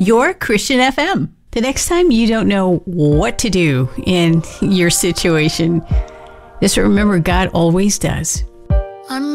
your Christian FM. The next time you don't know what to do in your situation, just remember God always does.